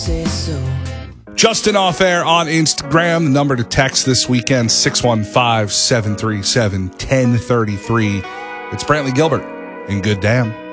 Say so. Justin off air on Instagram. The number to text this weekend, 615-737-1033. It's Brantley Gilbert in Good Damn.